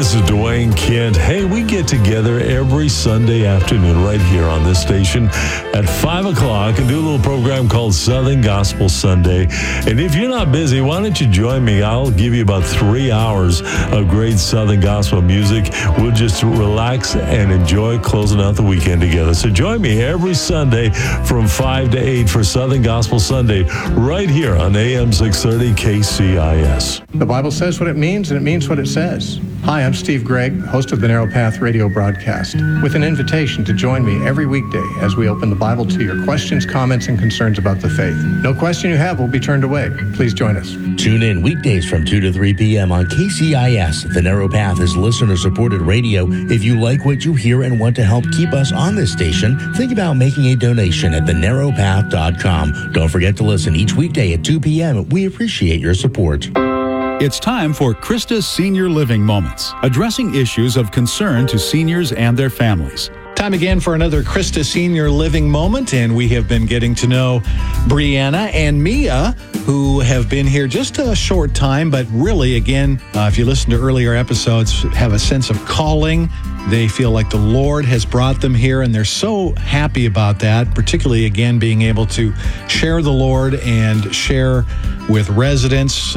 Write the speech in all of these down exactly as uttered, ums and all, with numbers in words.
This is Dwayne Kent. Hey, we get together every Sunday afternoon right here on this station at five o'clock and do a little program called Southern Gospel Sunday. And if you're not busy, why don't you join me? I'll give you about three hours of great Southern Gospel music. We'll just relax and enjoy closing out the weekend together. So join me every Sunday from five to eight for Southern Gospel Sunday right here on A M six thirty K C I S. The Bible says what it means, and it means what it says. Hi, I'm Steve Gregg, host of the Narrow Path radio broadcast, with an invitation to join me every weekday as we open the Bible to your questions, comments, and concerns about the faith. No question you have will be turned away. Please join us. Tune in weekdays from two to three p.m. on K C I S. The Narrow Path is listener-supported radio. If you like what you hear and want to help keep us on this station, think about making a donation at the narrow path dot com. Don't forget to listen each weekday at two p.m. We appreciate your support. It's time for Christa's Senior Living Moments, addressing issues of concern to seniors and their families. Time again for another Christa Senior Living Moment, and we have been getting to know Brianna and Mia, who have been here just a short time, but really, again, uh, if you listen to earlier episodes, have a sense of calling. They feel like the Lord has brought them here, and they're so happy about that, particularly, again, being able to share the Lord and share with residents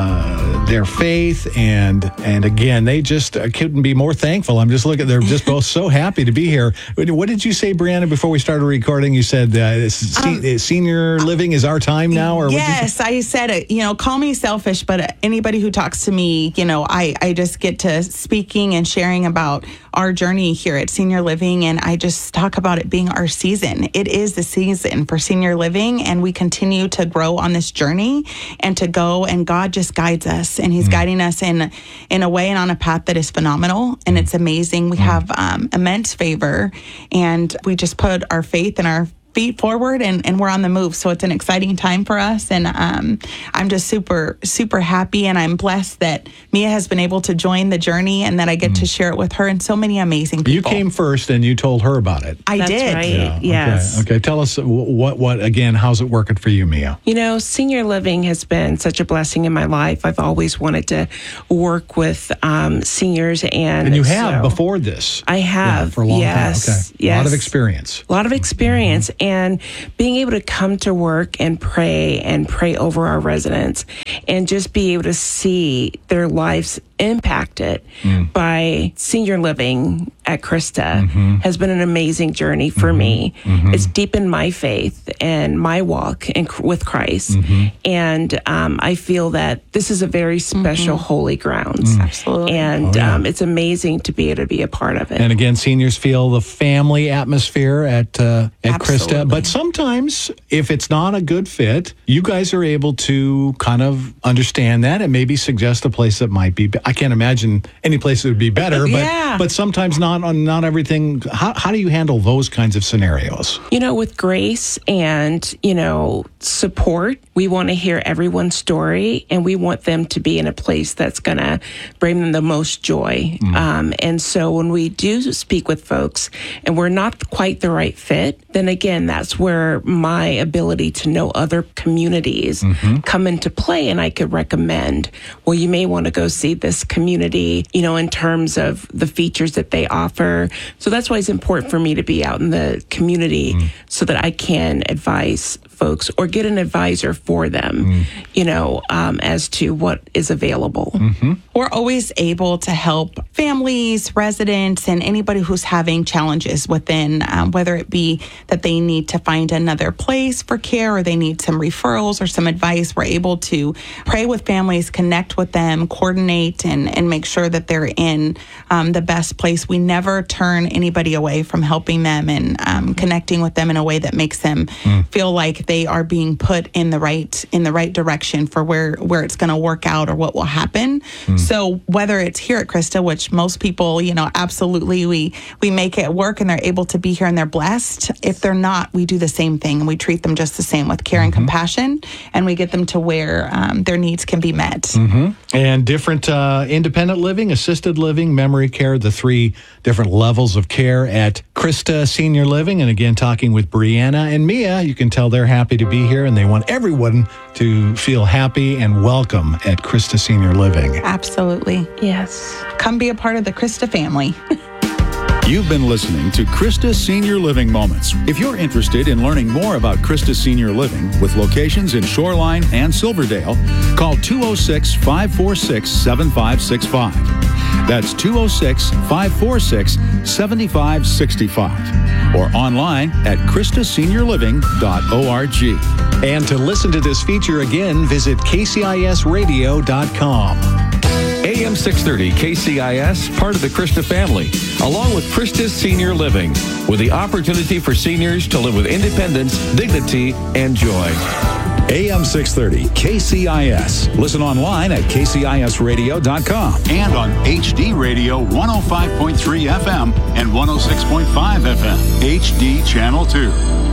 uh, their faith. And, and again, they just couldn't be more thankful. I'm just looking, they're just both so happy to be here. What did you say, Brianna, before we started recording? You said uh, se- um, senior living is our time now? Or yes, I said it. You know, call me selfish, but anybody who talks to me, you know, I, I just get to speaking and sharing about our journey here at Senior Living, and I just talk about it being our season. It is the season for senior living, and we continue to grow on this journey and to go, and God just guides us, and He's mm. guiding us in in a way and on a path that is phenomenal, and mm. it's amazing. We mm. have um, immense favor, and we just put our faith and our feet forward, and, and we're on the move. So it's an exciting time for us, and um, I'm just super, super happy, and I'm blessed that Mia has been able to join the journey and that I get mm. to share it with her and so many amazing people. You came first, and you told her about it. I That's did. Right. Yeah, yes. Okay. okay. Tell us what, what, again, how's it working for you, Mia? You know, senior living has been such a blessing in my life. I've always wanted to work with um, seniors, and And you have so before this. I have. Yeah, for a long yes, time. Okay. Yes. A lot of experience. A lot of experience. Mm-hmm. And being able to come to work and pray and pray over our residents and just be able to see their lives impacted mm. by senior living at Christa mm-hmm. has been an amazing journey for mm-hmm. me. Mm-hmm. It's deepened my faith and my walk in, with Christ. Mm-hmm. And um, I feel that this is a very special mm-hmm. holy grounds. Mm. Absolutely. And oh, yeah. um, it's amazing to be able to be a part of it. And again, seniors feel the family atmosphere at uh, at Absolutely. Christa. But sometimes, if it's not a good fit, you guys are able to kind of understand that and maybe suggest a place that might be. I can't imagine any place that would be better, but yeah. but sometimes not on not everything. How how do you handle those kinds of scenarios? You know, with grace and, you know, support, we want to hear everyone's story, and we want them to be in a place that's going to bring them the most joy. Mm. Um, and so when we do speak with folks and we're not quite the right fit, then again, that's where my ability to know other communities mm-hmm. come into play, and I could recommend, well, you may want to go see this community, you know, in terms of the features that they offer. So that's why it's important for me to be out in the community mm. so that I can advise folks or get an advisor for them, mm. you know, um, as to what is available. Mm-hmm. We're always able to help families, residents, and anybody who's having challenges within, um, whether it be that they need to find another place for care or they need some referrals or some advice. We're able to pray with families, connect with them, coordinate, and, and make sure that they're in um, the best place. We never turn anybody away from helping them and um, connecting with them in a way that makes them mm. feel like they are being put in the right in the right direction for where, where it's going to work out or what will happen. Mm. So whether it's here at Christa, which most people, you know, absolutely we we make it work and they're able to be here and they're blessed. If they're not, we do the same thing and we treat them just the same with care mm-hmm. and compassion, and we get them to where um, their needs can be met. Mm-hmm. And different uh, independent living, assisted living, memory care, the three different levels of care at Christa Senior Living. And again, talking with Brianna and Mia, you can tell they're happy to be here and they want everyone to feel happy and welcome at Christa Senior Living. Absolutely. Yes. Come be a part of the Christa family. You've been listening to Christa Senior Living Moments. If you're interested in learning more about Christa Senior Living with locations in Shoreline and Silverdale, call two oh six, five four six, seven five six five. That's two oh six, five four six, seven five six five. Or online at Christa Senior Living dot org. And to listen to this feature again, visit K C I S radio dot com. A M six thirty K C I S, part of the Christa family, along with Christa Senior Living, with the opportunity for seniors to live with independence, dignity, and joy. A M six thirty K C I S. Listen online at K C I S radio dot com. And on H D Radio one oh five point three F M and one oh six point five F M. H D Channel two.